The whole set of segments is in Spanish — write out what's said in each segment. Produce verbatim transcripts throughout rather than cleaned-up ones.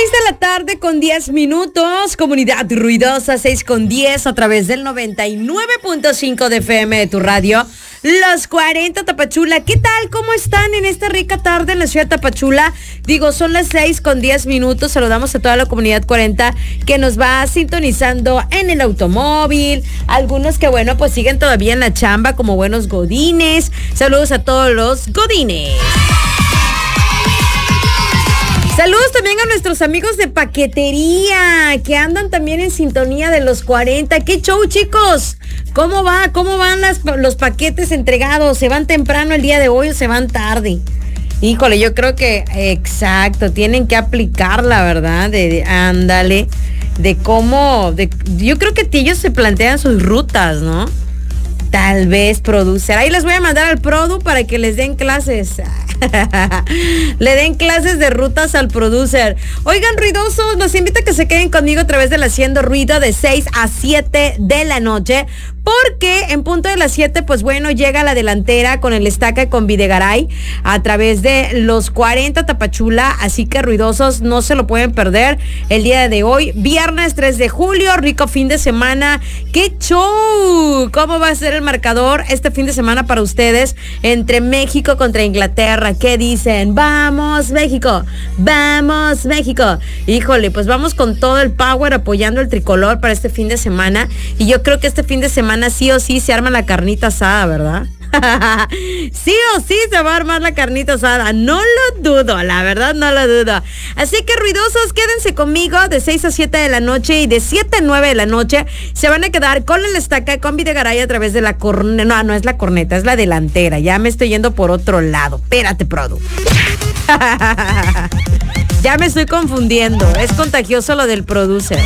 seis de la tarde con diez minutos, comunidad ruidosa, seis con diez a través del noventa y nueve punto cinco de F M de tu radio. Los cuarenta Tapachula, ¿qué tal? ¿Cómo están en esta rica tarde en la ciudad de Tapachula? Digo, son las seis con diez minutos. Saludamos a toda la comunidad cuarenta que nos va sintonizando en el automóvil. Algunos que, bueno, pues siguen todavía en la chamba como buenos godines. Saludos a todos los godines. Saludos también a nuestros amigos de paquetería que andan también en sintonía de los cuarenta. ¡Qué show, chicos! ¿Cómo va? ¿Cómo van las, los paquetes entregados? ¿Se van temprano el día de hoy o se van tarde? Híjole, yo creo que, exacto, tienen que aplicar la verdad, de, de ándale, de cómo, de, yo creo que ellos se plantean sus rutas, ¿no? Tal vez producer. Ahí les voy a mandar al produ para que les den clases. Le den clases de rutas al producer. Oigan, ruidosos, los invito a que se queden conmigo a través del Haciendo Ruido de seis a siete de la noche. Porque en punto de las siete, pues bueno, llega la delantera con el Estaca con Videgaray a través de los cuarenta Tapachula. Así que ruidosos, no se lo pueden perder el día de hoy. Viernes tres de julio, rico fin de semana. ¡Qué show! ¿Cómo va a ser el marcador este fin de semana para ustedes entre México contra Inglaterra? ¿Qué dicen? ¡Vamos, México! ¡Vamos, México! Híjole, pues vamos con todo el power apoyando el tricolor para este fin de semana. Y yo creo que este fin de semana sí o sí se arma la carnita asada, ¿verdad? Sí o sí se va a armar la carnita asada, no lo dudo, la verdad no lo dudo. Así que ruidosos, quédense conmigo de seis a siete de la noche y de siete a nueve de la noche se van a quedar con el Estaca con Videgaray a través de la corneta. No, no es la corneta, es la delantera. Ya me estoy yendo por otro lado. Espérate, produ. Ya me estoy confundiendo. Es contagioso lo del producer.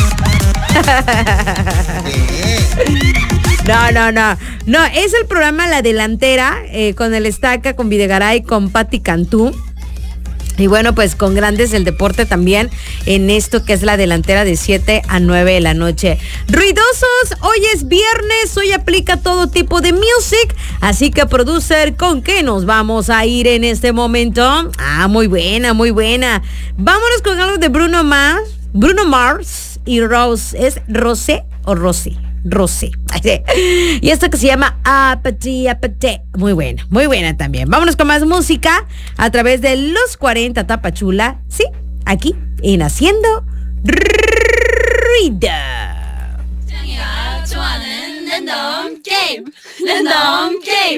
No, no, no. No, es el programa La Delantera eh, con el Estaca, con Videgaray, con Pati Cantú. Y bueno, pues con grandes del deporte también en esto que es La Delantera de siete a nueve de la noche. Ruidosos, hoy es viernes, hoy aplica todo tipo de music. Así que, producer, ¿con qué nos vamos a ir en este momento? Ah, muy buena, muy buena. Vámonos con algo de Bruno Mars, Bruno Mars y Rose. ¿Es Rosé o Rosé? Rosé. Y esto que se llama Apathy, Apathy. Muy buena, muy buena también. Vámonos con más música a través de los cuarenta Tapachula. Sí, aquí en Haciendo Ruido.